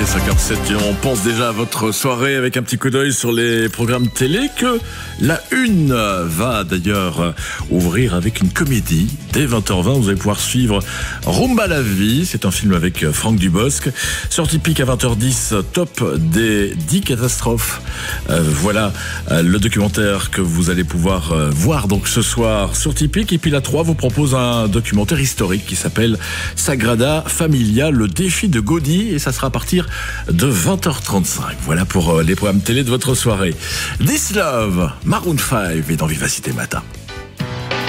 5h07 et on pense déjà à votre soirée avec un petit coup d'œil sur les programmes télé que la Une va d'ailleurs ouvrir avec une comédie. Dès 20h20, vous allez pouvoir suivre Rumba la vie. C'est un film avec Franck Dubosc. Sur Typique à 20h10, top des 10 catastrophes. Voilà le documentaire que vous allez pouvoir voir donc ce soir sur Typique. Et puis la 3 vous propose un documentaire historique qui s'appelle Sagrada Familia, le défi de Gaudi, et ça sera à partir de 20h35. Voilà pour les programmes télé de votre soirée. This Love, Maroon 5 et dans Vivacité Matin.